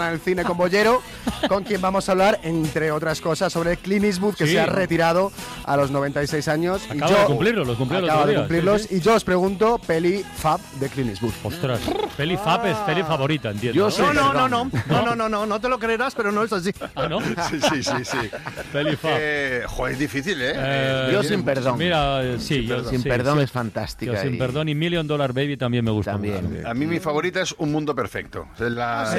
semana en el cine con Bollero, con quien vamos a hablar, entre otras cosas, sobre Clint Eastwood, que se ha retirado a los 96 años. Acaba de cumplirlos, los cumplió el otro día. Y yo os pregunto, peli fab de Clint Eastwood. Ostras, peli fab es peli favorita, entiendo. Yo soy no te lo creerás, pero no es así. ¿Ah, no? Sí. Peli fab. Joder, es difícil, ¿eh? Yo sin perdón. Mira, sí, yo sin perdón es fantástica. Yo sin perdón y $1 Million Baby también me gusta. También. A mí mi favorita es Un Mundo Perfecto. Esa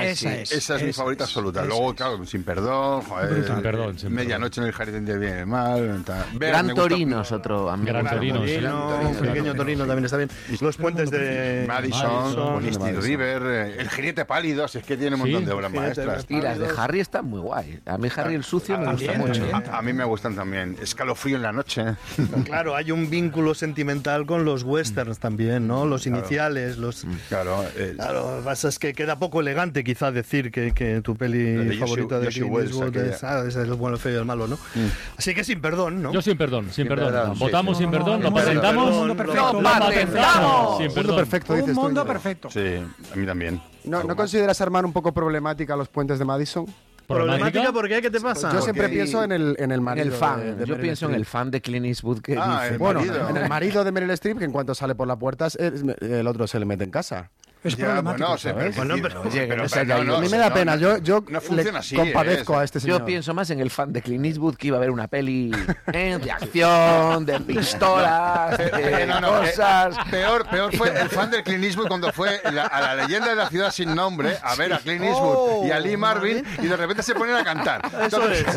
es mi favorita absoluta. Luego, claro, Sin Perdón, joder, Sin perdón. Medianoche en el Jardín del Bien y el Mal. Gran Torino es otro amigo. Gran Torino, sí. Pequeño Torino también está bien. Los puentes de Madison, Misty River, El Jinete Pálido, es que tiene un montón de obras maestras. Y las de Harry están muy guay. A mí Harry el Sucio me gusta mucho. A mí me gustan también. Escalofrío en la noche. Claro, hay un vínculo sentimental con los westerns también, ¿no? Los iniciales, los... Claro, lo que pasa es que queda poco elegante quizá decir que tu peli favorita de Clint Eastwood es el bueno, el feo y el malo, ¿no? Así que sin perdón, ¿no? Yo sin perdón. Votamos sí. sin perdón, lo No, patentamos. Un mundo perfecto. ¡Lo patentamos! Sin Un mundo perdón. perfecto, dices Un tú, mundo Íñigo. perfecto. sí, a mí también. ¿No consideras, Armand, un poco problemática los puentes de Madison? ¿Problemática? ¿Por qué? ¿Qué te pasa? Yo siempre pienso en el marido. En el fan. de Yo Meryl pienso en Streep. el fan de Clint Eastwood que dice... Bueno, marido. en el marido de Meryl Streep, que en cuanto sale por la puerta, el otro se le mete en casa. Es Ya, problemático. bueno, ¿sabes? pero, oye, que no se pero haya ido. A mí me da pena, yo no funciona le así, compadezco a este señor. Yo pienso más en el fan de Clint Eastwood que iba a ver una peli de acción, de pistolas, de cosas... Peor fue el fan del Clint Eastwood cuando fue a la leyenda de la ciudad sin nombre a ver a Clint Eastwood y a Lee Marvin y de repente se ponen a cantar. Eso es.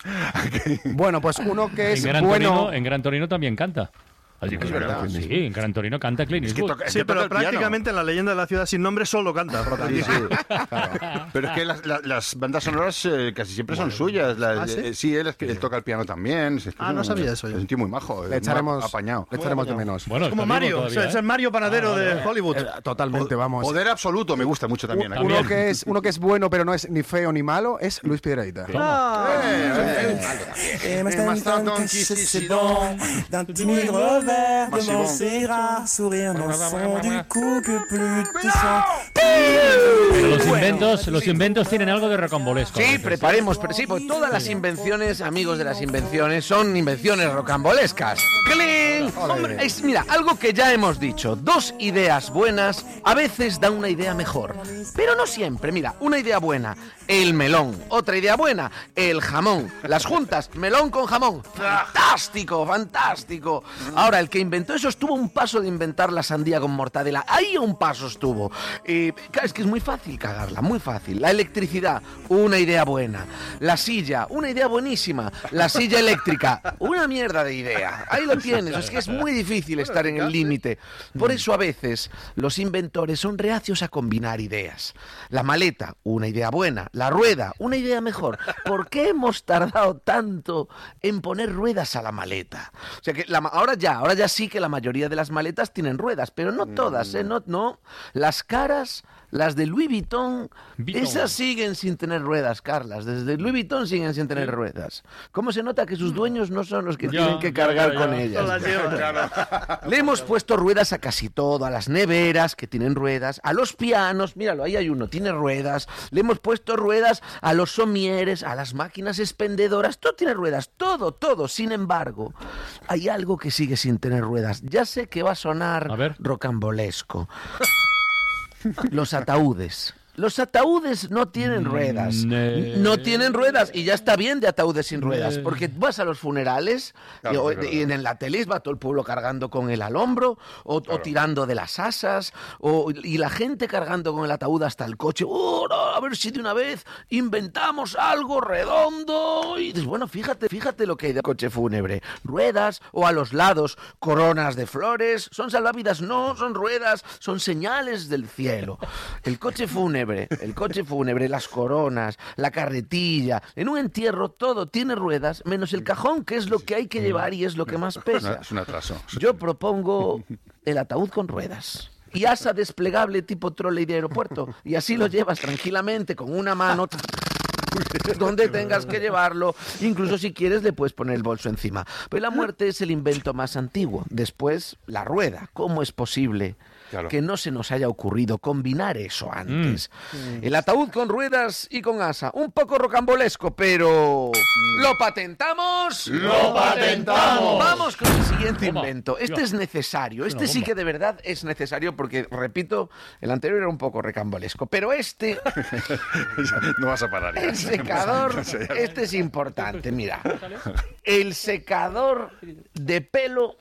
Bueno, pues uno que es En Gran Torino también canta. Es verdad. Sí, en Gran Torino canta Clint Es que Eastwood. toca- Sí, que toca pero el piano. prácticamente en la leyenda de la ciudad sin nombre solo canta. Sí, claro. Pero es que las bandas sonoras casi siempre son suyas. ¿sí? Él toca el piano también. Es que no sabía eso yo. Es un tío muy majo. Le echaremos, apañado. le echaremos de menos. Bueno, como está vivo Mario, todavía, es el Mario Panadero de Hollywood. Totalmente, vamos. Poder absoluto me gusta mucho también. Uno que es bueno, pero no es ni feo ni malo, es Luis Piedrahita. Et maintenant que c'est bon, d'un timide revers de mon serra, sourire non son du coup que plus tu sens. Pero los inventos tienen algo de rocambolesco. Sí, preparemos, pero sí, porque todas las invenciones, amigos de las invenciones, son invenciones rocambolescas. ¡Cling! Hombre, mira, algo que ya hemos dicho, 2 ideas buenas a veces dan una idea mejor, pero no siempre. Mira, una idea buena, el melón. Otra idea buena, el jamón. Las juntas, melón con jamón. ¡Fantástico, fantástico! Ahora, el que inventó eso estuvo a un paso de inventar la sandía con mortadela. Ahí a un paso estuvo. Claro, es que es muy fácil cagarla, muy fácil. La electricidad, una idea buena. La silla, una idea buenísima. La silla eléctrica, una mierda de idea. Ahí lo tienes, es que es muy difícil estar en el límite. Por eso a veces los inventores son reacios a combinar ideas. La maleta, una idea buena. La rueda, una idea mejor. ¿Por qué hemos tardado tanto en poner ruedas a la maleta? O sea que ahora ya sí que la mayoría de las maletas tienen ruedas, pero no todas, no. Las caras, las de Louis Vuitton, esas siguen sin tener ruedas, Carlas. Desde Louis Vuitton siguen sin tener ruedas. ¿Cómo se nota que sus dueños no son los que tienen que cargar con ellas? Le hemos puesto ruedas a casi todo, a las neveras, que tienen ruedas, a los pianos, míralo, ahí hay uno, tiene ruedas. Le hemos puesto ruedas a los somieres, a las máquinas expendedoras, todo tiene ruedas, todo. Sin embargo, hay algo que sigue sin tener ruedas. Ya sé que va a sonar rocambolesco. Los ataúdes. Los ataúdes no tienen ruedas. No tienen ruedas. Y ya está bien de ataúdes sin ruedas. Porque vas a los funerales y en la tele va todo el pueblo cargando con él al hombro o tirando de las asas y la gente cargando con el ataúd hasta el coche. No, a ver si de una vez inventamos algo redondo. Y dices, bueno, fíjate lo que hay de coche fúnebre. Ruedas o a los lados coronas de flores. ¿Son salvavidas? No, son ruedas. Son señales del cielo. El coche fúnebre, las coronas, la carretilla. En un entierro todo tiene ruedas, menos el cajón, que es lo que hay que llevar y es lo que más pesa. Es un atraso. Yo propongo el ataúd con ruedas. Y asa desplegable tipo trolley de aeropuerto. Y así lo llevas tranquilamente con una mano donde tengas que llevarlo. Incluso si quieres le puedes poner el bolso encima. Pero la muerte es el invento más antiguo. Después, la rueda. ¿Cómo es posible que no se nos haya ocurrido combinar eso antes. El ataúd con ruedas y con asa. Un poco rocambolesco, pero... ¿Lo patentamos? ¡Lo patentamos! Vamos con el siguiente invento. Este es necesario. Este sí que de verdad es necesario porque, repito, el anterior era un poco recambolesco. Pero este... No vas a parar ya. El secador, este es importante, mira. El secador de pelo...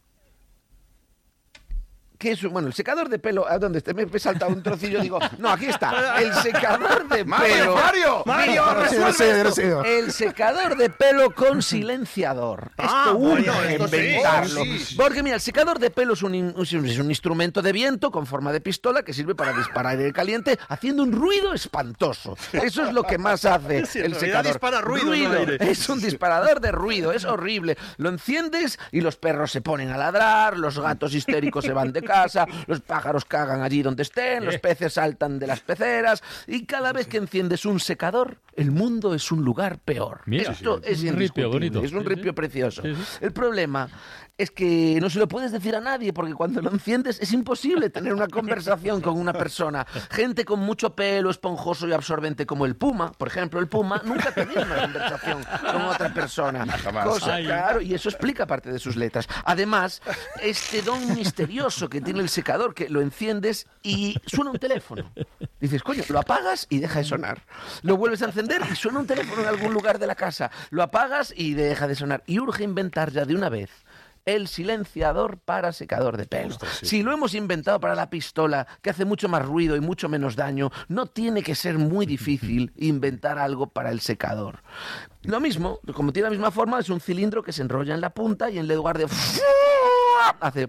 Bueno, el secador de pelo, ¿a dónde está? Me he saltado un trocillo, digo, no, aquí está. El secador de pelo. ¡Mario! El secador de pelo con silenciador. Esto inventarlo. Sí. Porque mira, el secador de pelo es un instrumento de viento con forma de pistola que sirve para disparar aire caliente haciendo un ruido espantoso. Eso es lo que más hace el secador. Dispara ruido. Es un disparador de ruido, es horrible. Lo enciendes y los perros se ponen a ladrar, los gatos histéricos se van de casa, los pájaros cagan allí donde estén, los peces saltan de las peceras y cada vez que enciendes un secador, el mundo es un lugar peor. Mira, esto es un ripio bonito. Es un ripio precioso. Sí. El problema es que no se lo puedes decir a nadie porque cuando lo enciendes es imposible tener una conversación con una persona. Gente con mucho pelo esponjoso y absorbente como el puma, por ejemplo, el puma nunca tenía una conversación con otra persona. Claro, y eso explica parte de sus letras. Además, este don misterioso que tiene el secador, que lo enciendes y suena un teléfono. Dices, coño, lo apagas y deja de sonar. Lo vuelves a encender y suena un teléfono en algún lugar de la casa. Lo apagas y deja de sonar. Y urge inventar ya de una vez el silenciador para secador de pelo. Ostras, sí. Si lo hemos inventado para la pistola, que hace mucho más ruido y mucho menos daño, no tiene que ser muy difícil inventar algo para el secador. Lo mismo, como tiene la misma forma, es un cilindro que se enrolla en la punta y en lugar de... hace...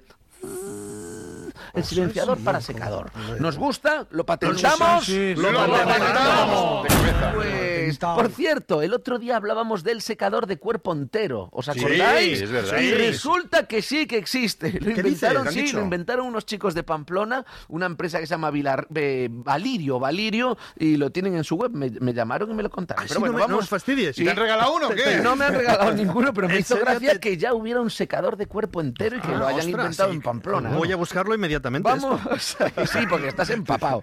el silenciador para secador. ¿Nos gusta? ¿Lo patentamos? ¡Lo patentamos! Pues, por cierto, el otro día hablábamos del secador de cuerpo entero. ¿Os acordáis? Sí, es verdad. Y resulta que sí que existe. Lo inventaron, dices? lo inventaron unos chicos de Pamplona, una empresa que se llama Valirio, y lo tienen en su web. Me llamaron y me lo contaron. Pero bueno, no vamos. nos fastidies. ¿Y te han regalado uno o qué? No me han regalado ninguno, pero me ¿En hizo serio? gracia que ya hubiera un secador de cuerpo entero y que lo hayan inventado en Pamplona. Voy a buscarlo inmediatamente. Vamos, sí, porque estás empapado.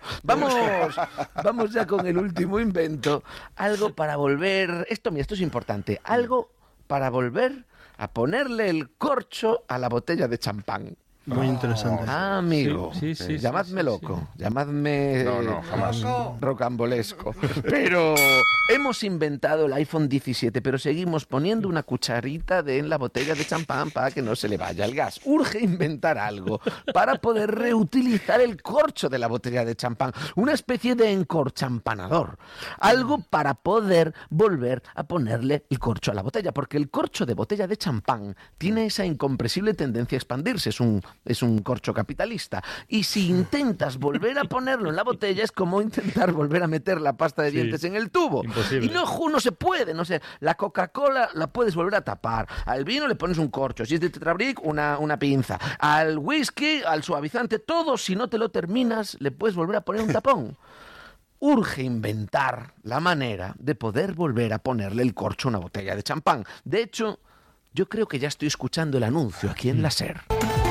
Vamos ya con el último invento. Algo para volver... Esto es importante. Algo para volver a ponerle el corcho a la botella de champán. Muy interesante. Ah, amigo. Sí, llamadme loco. Llamadme... No, jamás. Rocambolesco. Pero hemos inventado el iPhone 17, pero seguimos poniendo una cucharita en la botella de champán para que no se le vaya el gas. Urge inventar algo para poder reutilizar el corcho de la botella de champán. Una especie de encorchampanador. Algo para poder volver a ponerle el corcho a la botella. Porque el corcho de botella de champán tiene esa incompresible tendencia a expandirse. Es un corcho capitalista. Y si intentas volver a ponerlo en la botella, es como intentar volver a meter la pasta de dientes en el tubo. Imposible. Y no se puede. No sé, la Coca-Cola la puedes volver a tapar. Al vino le pones un corcho. Si es de Tetrabric, una pinza. Al whisky, al suavizante, todo, si no te lo terminas, le puedes volver a poner un tapón. Urge inventar la manera de poder volver a ponerle el corcho a una botella de champán. De hecho, yo creo que ya estoy escuchando el anuncio aquí en la SER.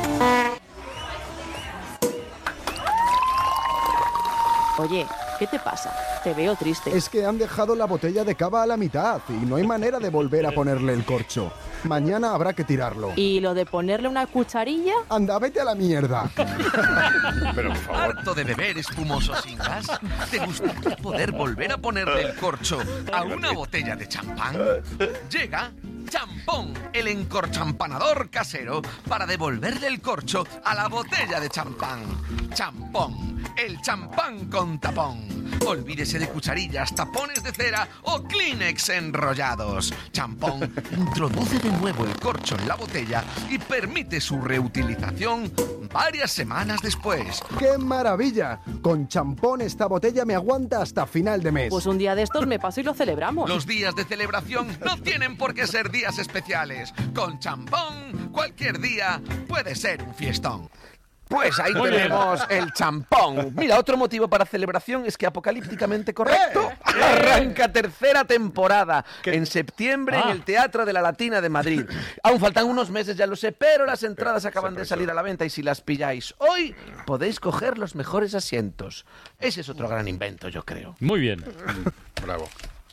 Oye, ¿qué te pasa? Te veo triste. Es que han dejado la botella de cava a la mitad y no hay manera de volver a ponerle el corcho. Mañana habrá que tirarlo. ¿Y lo de ponerle una cucharilla? Anda, vete a la mierda. Pero, por favor. ¿Harto de beber espumoso sin gas? ¿Te gustaría poder volver a ponerle el corcho a una botella de champán? Llega Champón, el encorchampanador casero para devolverle el corcho a la botella de champán. Champón, el champán con tapón. Olvídese de cucharillas, tapones de cera o Kleenex enrollados. Champón introduce de nuevo el corcho en la botella y permite su reutilización varias semanas después. ¡Qué maravilla! Con champón esta botella me aguanta hasta final de mes. Pues un día de estos me paso y lo celebramos. Los días de celebración no tienen por qué ser días especiales. Con champón, cualquier día puede ser un fiestón. Pues ahí tenemos el champón. Mira, otro motivo para celebración es que apocalípticamente correcto arranca tercera temporada en septiembre en el Teatro de la Latina de Madrid. Aún faltan unos meses, ya lo sé, pero las entradas acaban de salir a la venta y si las pilláis hoy podéis coger los mejores asientos. Ese es otro gran invento, yo creo. Muy bien. Bravo.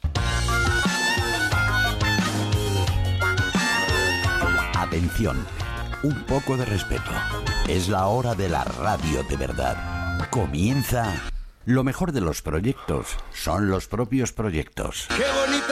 Atención, un poco de respeto. Es la hora de la radio de verdad. Comienza. Lo mejor de los proyectos son los propios proyectos. ¡Qué bonito!